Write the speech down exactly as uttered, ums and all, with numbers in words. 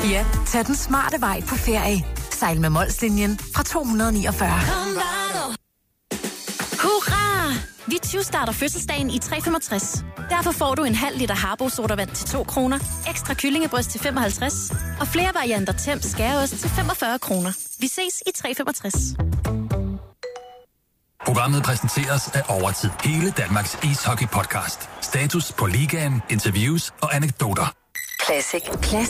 Ja, tag den smarte vej på ferie. Sejl med Molslinjen fra to hundrede niogfyrre. Hurra! Vi tyve-starter fødselsdagen i tre femogtres. Derfor får du en halv liter Harbo sodavand til to kroner, ekstra kyllingebryst til femoghalvtreds og flere varianter Temp skæreost til femogfyrre kroner. Vi ses i tre femogtres. Programmet præsenteres af Overtid. Hele Danmarks ishockey-podcast. Status på ligaen, interviews og anekdoter. Classic. Classic